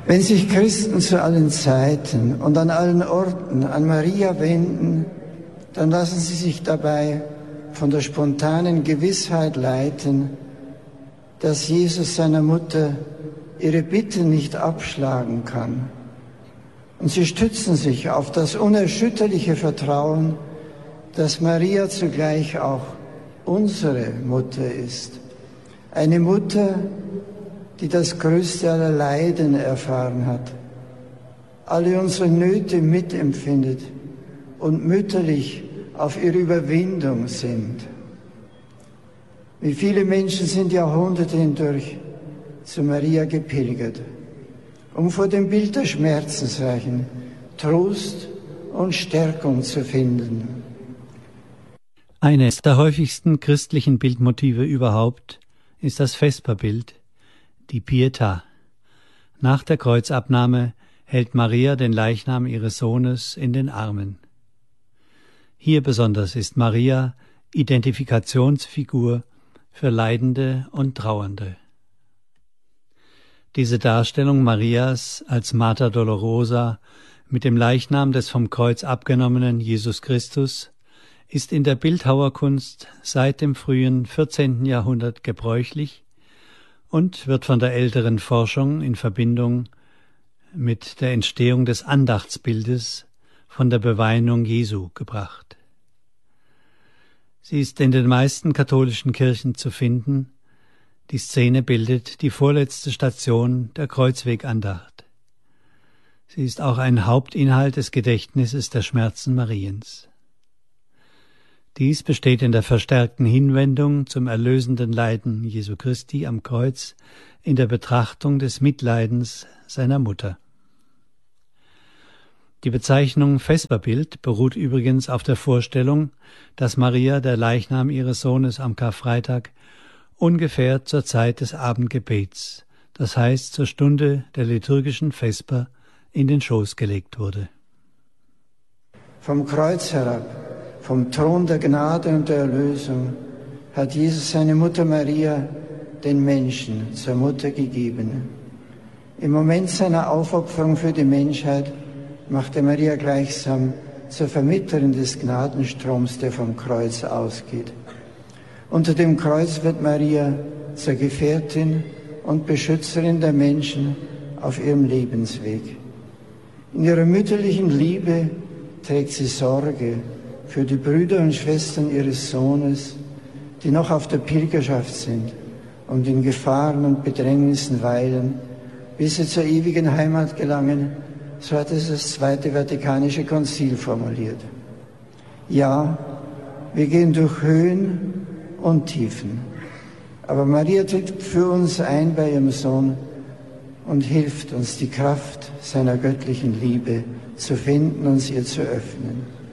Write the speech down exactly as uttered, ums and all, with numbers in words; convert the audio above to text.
Wenn sich Christen zu allen Zeiten und an allen Orten an Maria wenden, dann lassen sie sich dabei von der spontanen Gewissheit leiten, dass Jesus seiner Mutter ihre Bitte nicht abschlagen kann. Und sie stützen sich auf das unerschütterliche Vertrauen, dass Maria zugleich auch unsere Mutter ist. Eine Mutter, die das größte aller Leiden erfahren hat, alle unsere Nöte mitempfindet und mütterlich auf ihre Überwindung sinnt. Wie viele Menschen sind Jahrhunderte hindurch zu Maria gepilgert, um vor dem Bild der Schmerzensreichen Trost und Stärkung zu finden. Eines der häufigsten christlichen Bildmotive überhaupt ist das Vesperbild, die Pietà. Nach der Kreuzabnahme hält Maria den Leichnam ihres Sohnes in den Armen. Hier besonders ist Maria Identifikationsfigur für Leidende und Trauernde. Diese Darstellung Marias als Mater Dolorosa mit dem Leichnam des vom Kreuz abgenommenen Jesus Christus ist in der Bildhauerkunst seit dem frühen vierzehnten Jahrhundert gebräuchlich und wird von der älteren Forschung in Verbindung mit der Entstehung des Andachtsbildes von der Beweinung Jesu gebracht. Sie ist in den meisten katholischen Kirchen zu finden. Die Szene bildet die vorletzte Station der Kreuzwegandacht. Sie ist auch ein Hauptinhalt des Gedächtnisses der Schmerzen Mariens. Dies besteht in der verstärkten Hinwendung zum erlösenden Leiden Jesu Christi am Kreuz in der Betrachtung des Mitleidens seiner Mutter. Die Bezeichnung Vesperbild beruht übrigens auf der Vorstellung, dass Maria der Leichnam ihres Sohnes am Karfreitag ungefähr zur Zeit des Abendgebets, das heißt zur Stunde der liturgischen Vesper, in den Schoß gelegt wurde. Vom Kreuz herab, vom Thron der Gnade und der Erlösung, hat Jesus seine Mutter Maria den Menschen zur Mutter gegeben. Im Moment seiner Aufopferung für die Menschheit machte Maria gleichsam zur Vermittlerin des Gnadenstroms, der vom Kreuz ausgeht. Unter dem Kreuz wird Maria zur Gefährtin und Beschützerin der Menschen auf ihrem Lebensweg. In ihrer mütterlichen Liebe trägt sie Sorge für die Brüder und Schwestern ihres Sohnes, die noch auf der Pilgerschaft sind und in Gefahren und Bedrängnissen weilen, bis sie zur ewigen Heimat gelangen. So hat es das Zweite Vatikanische Konzil formuliert. Ja, wir gehen durch Höhen und Tiefen, aber Maria tritt für uns ein bei ihrem Sohn und hilft uns, die Kraft seiner göttlichen Liebe zu finden und sie ihr zu öffnen.